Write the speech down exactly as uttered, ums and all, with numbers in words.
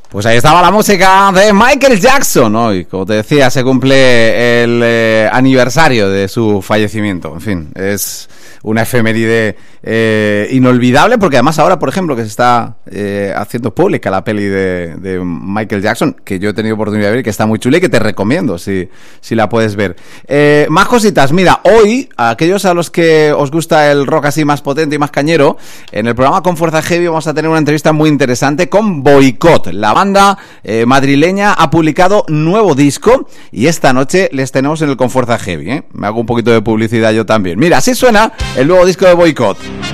Pues ahí estaba la música de Michael Jackson. Hoy, como te decía, se cumple el eh, aniversario de su fallecimiento. En fin, es una efeméride eh, inolvidable, porque además ahora, por ejemplo, que se está eh, haciendo pública la peli de, de Michael Jackson, que yo he tenido oportunidad de ver, que está muy chula y que te recomiendo si, si la puedes ver. Eh, más cositas. Mira, hoy, a aquellos a los que os gusta el rock así más potente y más cañero, en el programa Con Fuerza Heavy vamos a tener una entrevista muy interesante con Boicot. La banda eh, madrileña ha publicado nuevo disco y esta noche les tenemos en el Con Fuerza Heavy, ¿eh? Me hago un poquito de publicidad yo también. Mira, así suena el nuevo disco de Boicot.